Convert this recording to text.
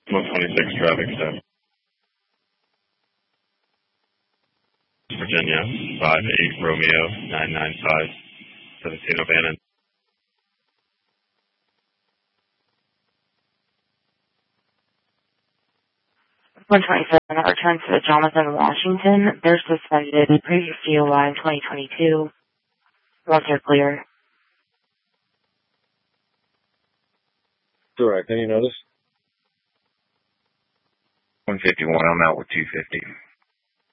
126 traffic stop. Virginia, 58 Romeo, 995, 17 O'Bannon. I returned to Jonathan Washington. They're suspended. Previous DOI in 2022. Once they're clear. Direct, any notice? 151, I'm out with 250.